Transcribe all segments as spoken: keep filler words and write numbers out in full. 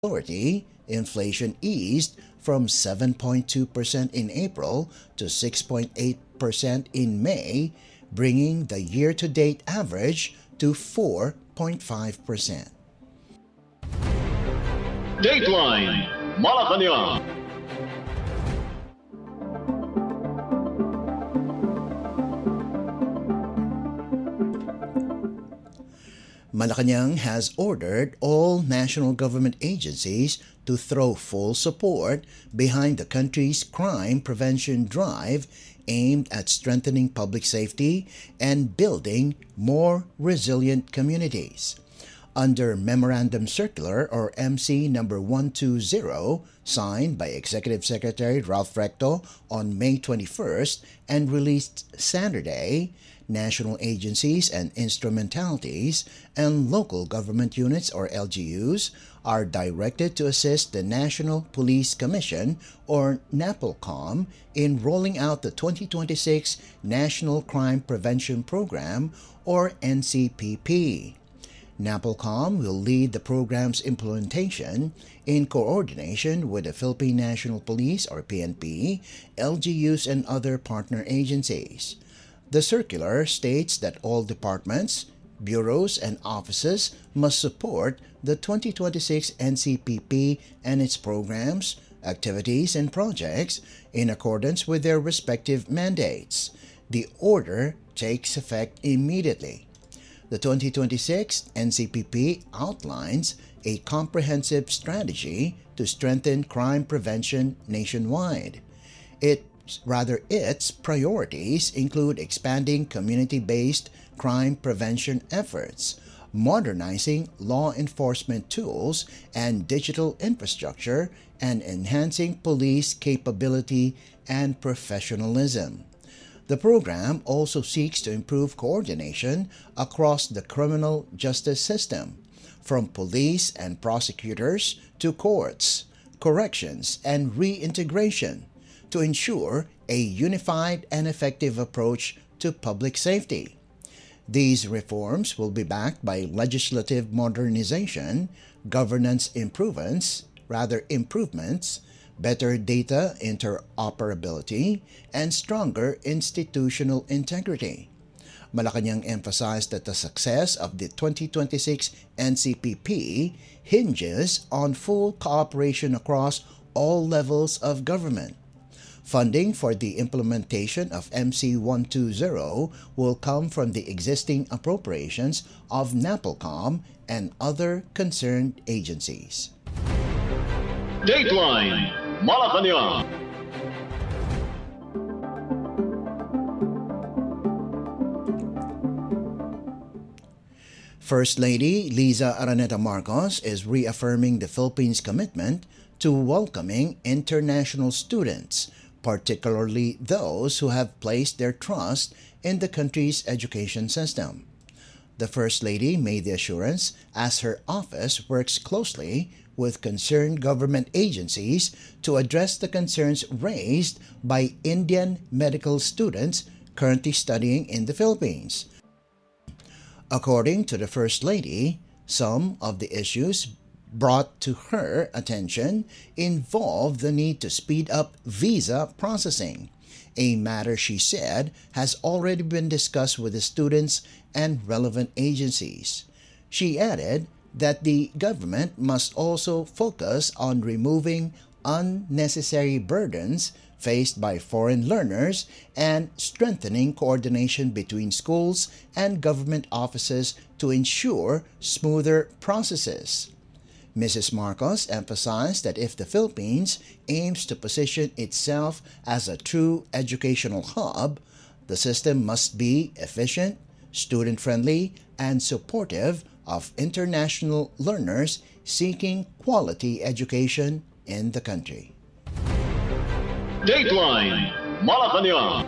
Authority, inflation eased from seven point two percent in April to six point eight percent in May, bringing the year-to-date average to four point five percent. Dateline Malacanang. Malacanang has ordered all national government agencies to throw full support behind the country's crime prevention drive aimed at strengthening public safety and building more resilient communities. Under Memorandum Circular or M C number one two zero, signed by Executive Secretary Ralph Recto on May twenty-first and released Saturday, national agencies and instrumentalities and local government units or L G Us are directed to assist the National Police Commission or NAPOLCOM in rolling out the twenty twenty-six National Crime Prevention Program or N C P P. NAPOLCOM will lead the program's implementation in coordination with the Philippine National Police or P N P, L G Us and other partner agencies. The circular states that all departments, bureaus, and offices must support the twenty twenty-six N C P P and its programs, activities, and projects in accordance with their respective mandates. The order takes effect immediately. The twenty twenty-six N C P P outlines a comprehensive strategy to strengthen crime prevention nationwide. It Rather, its priorities include expanding community-based crime prevention efforts, modernizing law enforcement tools and digital infrastructure, and enhancing police capability and professionalism. The program also seeks to improve coordination across the criminal justice system, from police and prosecutors to courts, corrections, and reintegration, to ensure a unified and effective approach to public safety. These reforms will be backed by legislative modernization, governance improvements, rather improvements, better data interoperability, and stronger institutional integrity. Malacanang emphasized that the success of the twenty twenty-six N C P P hinges on full cooperation across all levels of government. Funding for the implementation of M C one two zero will come from the existing appropriations of NAPOLCOM and other concerned agencies. Dateline Malacanang. First Lady Liza Araneta Marcos is reaffirming the Philippines' commitment to welcoming international students, particularly those who have placed their trust in the country's education system. The First Lady made the assurance as her office works closely with concerned government agencies to address the concerns raised by Indian medical students currently studying in the Philippines. According to the First Lady, some of the issues brought to her attention involve the need to speed up visa processing, a matter she said has already been discussed with the students and relevant agencies. She added that the government must also focus on removing unnecessary burdens faced by foreign learners and strengthening coordination between schools and government offices to ensure smoother processes. Missus Marcos emphasized that if the Philippines aims to position itself as a true educational hub, the system must be efficient, student-friendly, and supportive of international learners seeking quality education in the country. Dateline Malacanang.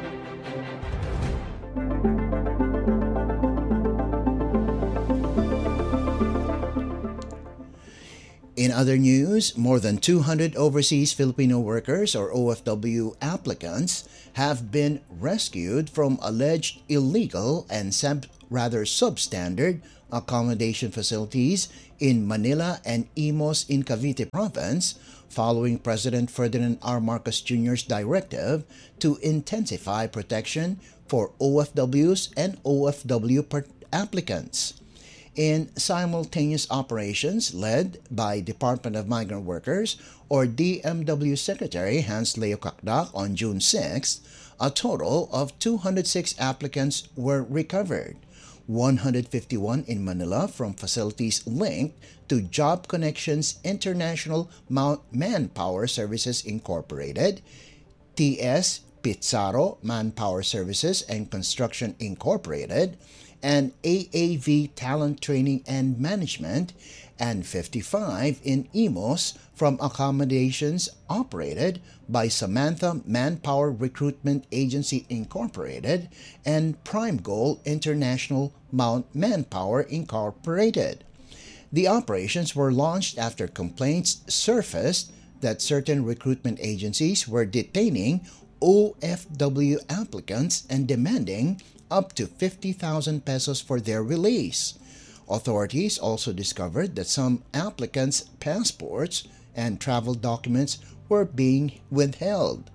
In other news, more than two hundred overseas Filipino workers or O F W applicants have been rescued from alleged illegal and sub, rather substandard accommodation facilities in Manila and Imus in Cavite Province following President Ferdinand R. Marcos Junior's directive to intensify protection for O F Ws and O F W applicants. In simultaneous operations led by Department of Migrant Workers or D M W Secretary Hans Leo Kakdak on June sixth, a total of two hundred six applicants were recovered, one hundred fifty-one in Manila from facilities linked to Job Connections International Manpower Services Incorporated, T S Pizarro Manpower Services and Construction Incorporated, and A A V Talent Training and Management, and fifty-five in Imus from accommodations operated by Samantha Manpower Recruitment Agency Incorporated and Prime Goal International Mount Manpower Incorporated. The operations were launched after complaints surfaced that certain recruitment agencies were detaining O F W applicants and demanding up to fifty thousand pesos for their release. Authorities also discovered that some applicants' passports and travel documents were being withheld.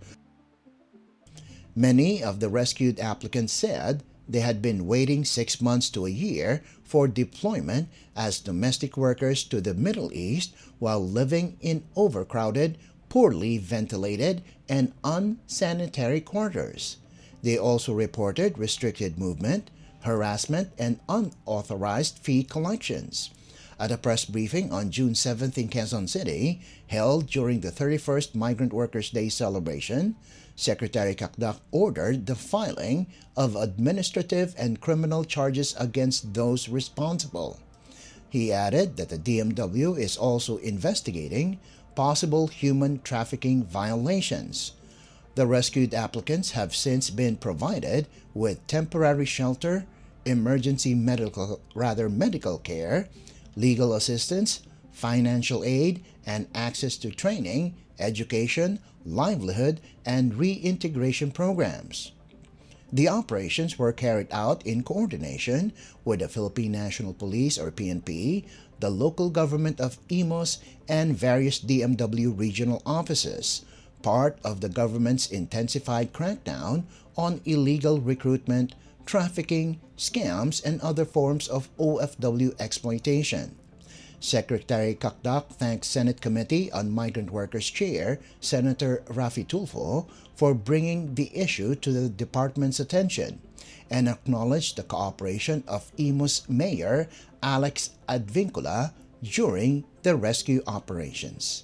Many of the rescued applicants said they had been waiting six months to a year for deployment as domestic workers to the Middle East while living in overcrowded, poorly ventilated, and unsanitary quarters. They also reported restricted movement, harassment, and unauthorized fee collections. At a press briefing on June seventh in Quezon City, held during the thirty-first Migrant Workers' Day celebration, Secretary Kakdak ordered the filing of administrative and criminal charges against those responsible. He added that the D M W is also investigating possible human trafficking violations. The rescued applicants have since been provided with temporary shelter, emergency medical, rather medical care, legal assistance, financial aid, and access to training, education, livelihood, and reintegration programs. The operations were carried out in coordination with the Philippine National Police or P N P, the local government of Imus, and various D M W regional offices, part of the government's intensified crackdown on illegal recruitment, trafficking, scams, and other forms of O F W exploitation. Secretary Kakdak thanked Senate Committee on Migrant Workers Chair Senator Raffy Tulfo for bringing the issue to the department's attention and acknowledged the cooperation of Imus Mayor Alex Advincula during the rescue operations.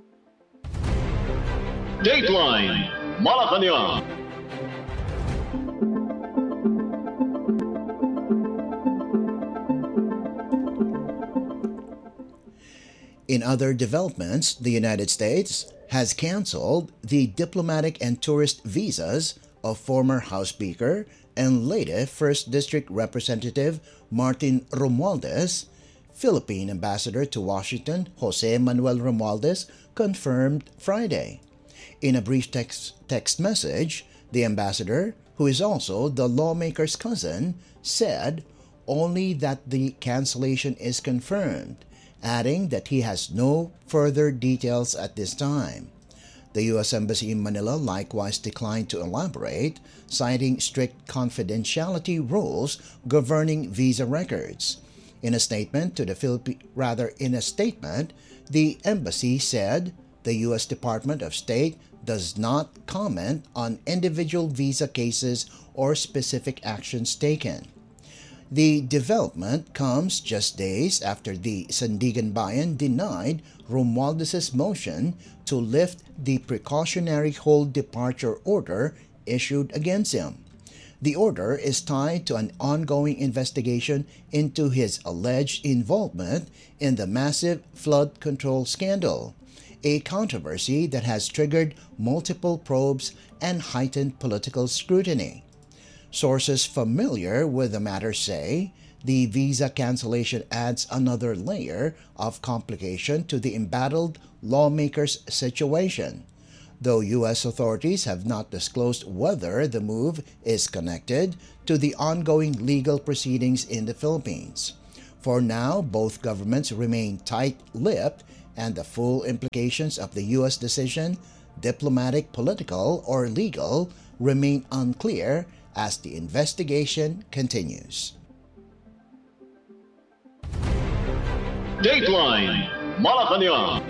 Dateline Malacanang. In other developments, the United States has canceled the diplomatic and tourist visas of former House Speaker and Leyte first District Representative Martin Romualdez. Philippine Ambassador to Washington Jose Manuel Romualdez confirmed Friday. In a brief text, text message, the ambassador, who is also the lawmaker's cousin, said only that the cancellation is confirmed, adding that he has no further details at this time. The U S Embassy in Manila likewise declined to elaborate, citing strict confidentiality rules governing visa records. In a statement to the Philippi- rather in a statement, the embassy said the U S Department of State does not comment on individual visa cases or specific actions taken. The development comes just days after the Sandigan Bayan denied Romualdez's motion to lift the precautionary hold departure order issued against him. The order is tied to an ongoing investigation into his alleged involvement in the massive flood control scandal, a controversy that has triggered multiple probes and heightened political scrutiny. Sources familiar with the matter say the visa cancellation adds another layer of complication to the embattled lawmakers' situation, though U S authorities have not disclosed whether the move is connected to the ongoing legal proceedings in the Philippines. For now, both governments remain tight-lipped, and the full implications of the U S decision, diplomatic, political, or legal, remain unclear as the investigation continues. Dateline Malacanang.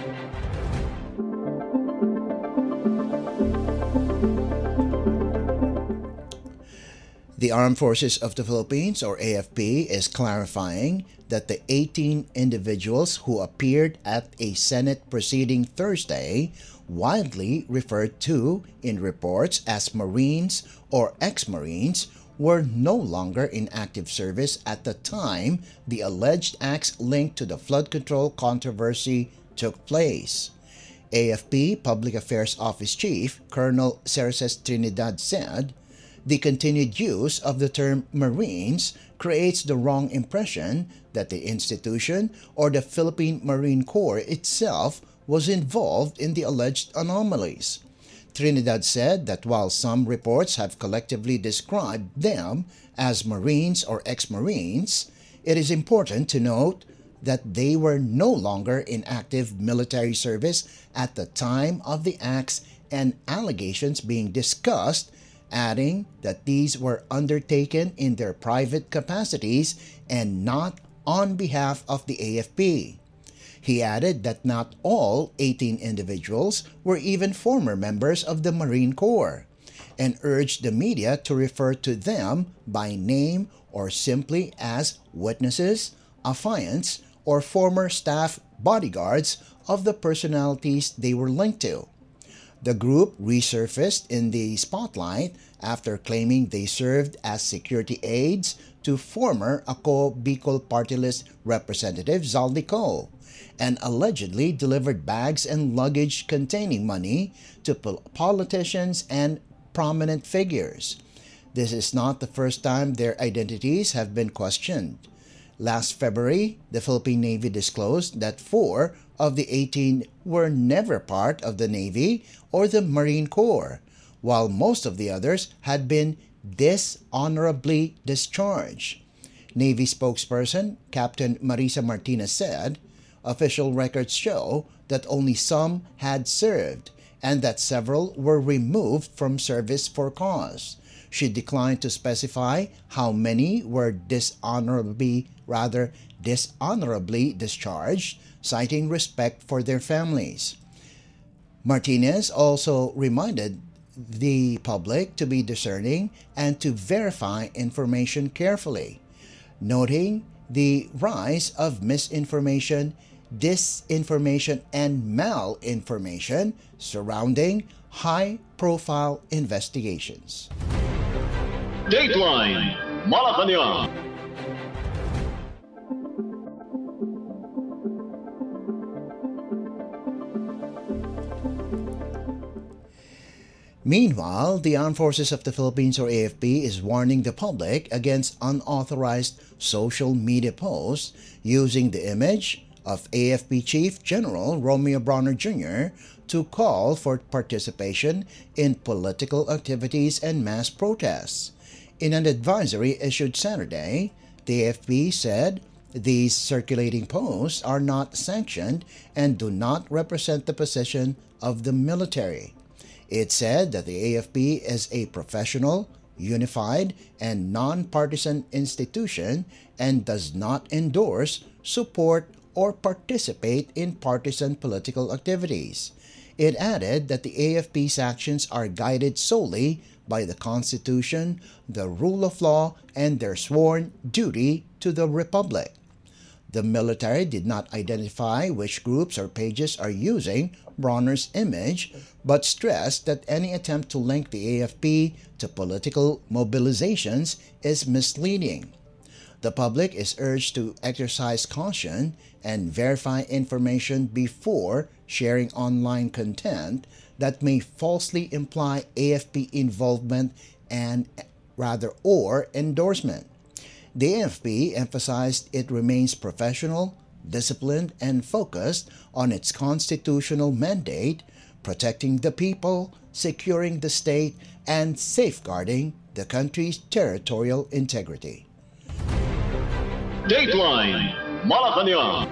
The Armed Forces of the Philippines, or A F P, is clarifying that the eighteen individuals who appeared at a Senate proceeding Thursday, widely referred to in reports as Marines or ex-Marines, were no longer in active service at the time the alleged acts linked to the flood control controversy took place. A F P Public Affairs Office Chief Colonel Cerces Trinidad said, "The continued use of the term Marines creates the wrong impression that the institution or the Philippine Marine Corps itself was involved in the alleged anomalies." Trinidad said that while some reports have collectively described them as Marines or ex-Marines, it is important to note that they were no longer in active military service at the time of the acts and allegations being discussed, adding that these were undertaken in their private capacities and not on behalf of the A F P. He added that not all eighteen individuals were even former members of the Marine Corps, and urged the media to refer to them by name or simply as witnesses, affiants, or former staff bodyguards of the personalities they were linked to. The group resurfaced in the spotlight after claiming they served as security aides to former Ako Bicol Party List Representative Zaldi Co, and allegedly delivered bags and luggage containing money to pol- politicians and prominent figures. This is not the first time their identities have been questioned. Last February, the Philippine Navy disclosed that four of the eighteen were never part of the Navy or the Marine Corps, while most of the others had been dishonorably discharged. Navy spokesperson Captain Marisa Martinez said, "Official records show that only some had served and that several were removed from service for cause." She declined to specify how many were dishonorably, rather dishonorably discharged, citing respect for their families. Martinez also reminded the public to be discerning and to verify information carefully, noting the rise of misinformation, disinformation, and malinformation surrounding high-profile investigations. Dateline Malacanang. Meanwhile, the Armed Forces of the Philippines, or A F P, is warning the public against unauthorized social media posts using the image of A F P Chief General Romeo Brawner Junior to call for participation in political activities and mass protests. In an advisory issued Saturday, the A F P said these circulating posts are not sanctioned and do not represent the position of the military. It said that the A F P is a professional, unified, and non-partisan institution and does not endorse, support, or participate in partisan political activities. It added that the A F P's actions are guided solely by the Constitution, the rule of law, and their sworn duty to the Republic. The military did not identify which groups or pages are using Brawner's image, but stressed that any attempt to link the A F P to political mobilizations is misleading. The public is urged to exercise caution and verify information before sharing online content that may falsely imply A F P involvement and rather or endorsement. The A F P emphasized it remains professional, disciplined, and focused on its constitutional mandate, protecting the people, securing the state, and safeguarding the country's territorial integrity. Dateline Malacanang.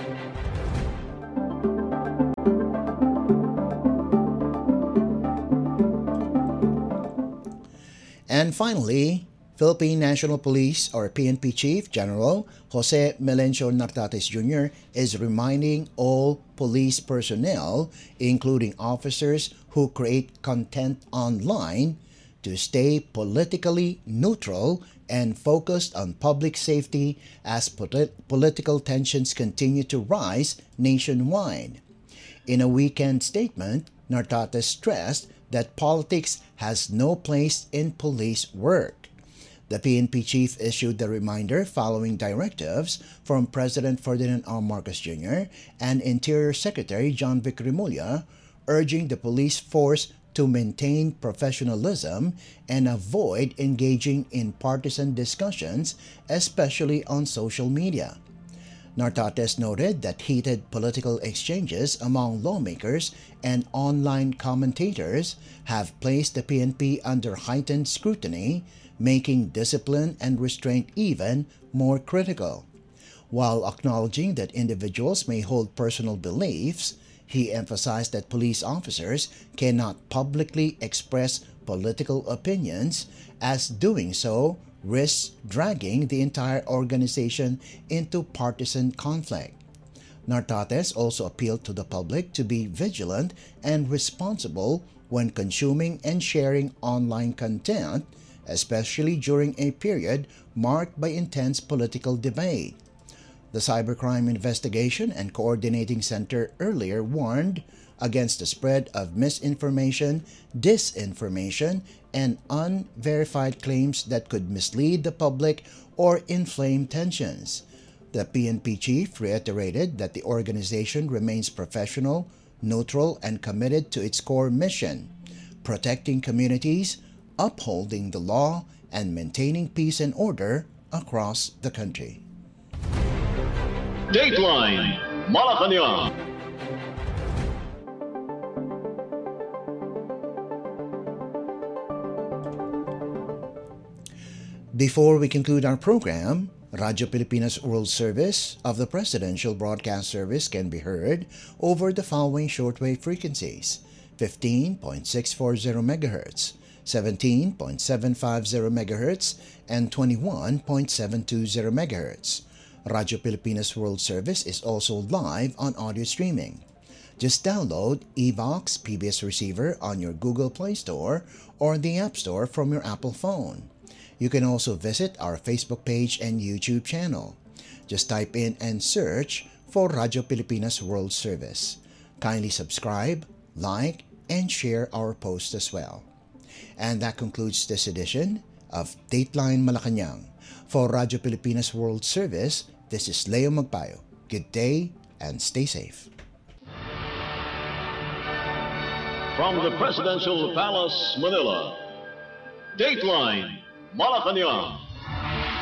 And finally, Philippine National Police or P N P Chief General Jose Melencio Nartates Junior is reminding all police personnel, including officers who create content online, to stay politically neutral and focused on public safety as polit- political tensions continue to rise nationwide. In a weekend statement, Nartates stressed that politics has no place in police work. The P N P chief issued the reminder following directives from President Ferdinand R. Marcos Junior and Interior Secretary John Vic Remulla, urging the police force to maintain professionalism and avoid engaging in partisan discussions, especially on social media. Nartates noted that heated political exchanges among lawmakers and online commentators have placed the P N P under heightened scrutiny, making discipline and restraint even more critical. While acknowledging that individuals may hold personal beliefs, he emphasized that police officers cannot publicly express political opinions, as doing so risks dragging the entire organization into partisan conflict. Nartates also appealed to the public to be vigilant and responsible when consuming and sharing online content, especially during a period marked by intense political debate. The Cybercrime Investigation and Coordinating Center earlier warned against the spread of misinformation, disinformation, and unverified claims that could mislead the public or inflame tensions. The P N P chief reiterated that the organization remains professional, neutral, and committed to its core mission: protecting communities, upholding the law, and maintaining peace and order across the country. Dateline Malacanang. Before we conclude our program, Radyo Pilipinas World Service of the Presidential Broadcast Service can be heard over the following shortwave frequencies: fifteen point six four zero megahertz, seventeen point seven five zero megahertz, and twenty-one point seven two zero megahertz. Radyo Pilipinas World Service is also live on audio streaming. Just download eVox P B S Receiver on your Google Play Store or the App Store from your Apple phone. You can also visit our Facebook page and YouTube channel. Just type in and search for Radyo Pilipinas World Service. Kindly subscribe, like, and share our posts as well. And that concludes this edition of Dateline Malacanang. For Radyo Pilipinas World Service, this is Leo Magpayo. Good day and stay safe. From the Presidential Palace, Manila, Dateline Malacanang.